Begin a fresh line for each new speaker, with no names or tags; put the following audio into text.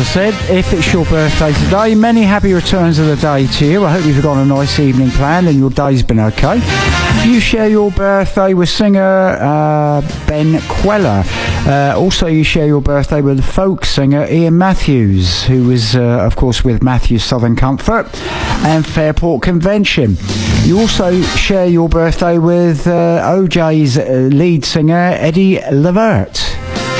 I said, if it's your birthday today, many happy returns of the day to you. I hope you've got a nice evening planned and your day's been okay. You share your birthday with singer Ben Queller. Also, you share your birthday with folk singer Ian Matthews, who was, of course, with Matthews Southern Comfort and Fairport Convention. You also share your birthday with OJ's lead singer Eddie Levert.